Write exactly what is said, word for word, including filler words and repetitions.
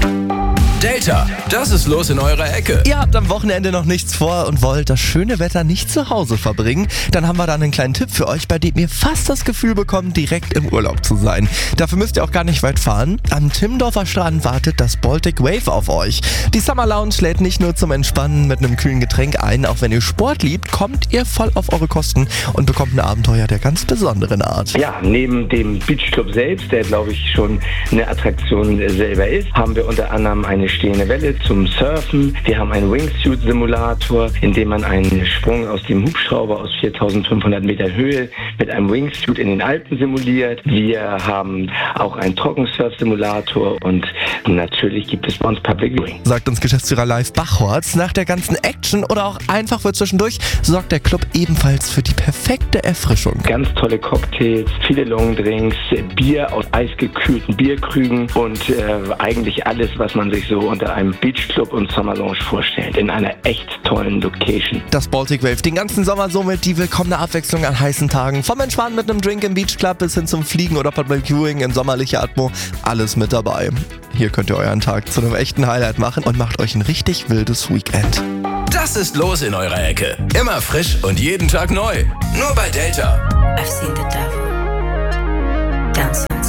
Delta, das ist los in eurer Ecke. Ihr habt am Wochenende noch nichts vor und wollt das schöne Wetter nicht zu Hause verbringen? Dann haben wir da einen kleinen Tipp für euch, bei dem ihr fast das Gefühl bekommt, direkt im Urlaub zu sein. Dafür müsst ihr auch gar nicht weit fahren. Am Timmendorfer Strand wartet das Baltic Wave auf euch. Die Summer Lounge lädt nicht nur zum Entspannen mit einem kühlen Getränk ein, auch wenn ihr Sport liebt, kommt ihr voll auf eure Kosten und bekommt ein Abenteuer der ganz besonderen Art. Ja, neben dem Beachclub selbst, der glaube ich schon eine Attraktion selber ist, haben wir unter anderem eine stehende Welle zum Surfen. Wir haben einen Wingsuit-Simulator, in dem man einen Sprung aus dem Hubschrauber aus viertausendfünfhundert Meter Höhe mit einem Wingsuit in den Alpen simuliert. Wir haben auch einen Trockensurf-Simulator und natürlich gibt es bei uns Public Viewing. Sagt uns Geschäftsführer Live Bachholz. Nach der ganzen Action oder auch einfach für zwischendurch sorgt der Club ebenfalls für die perfekte Erfrischung. Ganz tolle Cocktails, viele Longdrinks, Bier aus eisgekühlten Bierkrügen und äh, eigentlich alles, was man sich so unter einem Beachclub und Summer Lounge vorstellt. In einer echt tollen Location. Das Baltic Wave den ganzen Sommer somit die willkommene Abwechslung an heißen Tagen. Vom Entspannen mit einem Drink im Beachclub bis hin zum Fliegen oder Public Viewing in sommerlicher Atmo. Alles mit dabei. Hier könnt ihr euren Tag zu einem echten Highlight machen und macht euch ein richtig wildes Weekend. Das ist los in eurer Ecke. Immer frisch und jeden Tag neu. Nur bei Delta. I've seen the devil dance on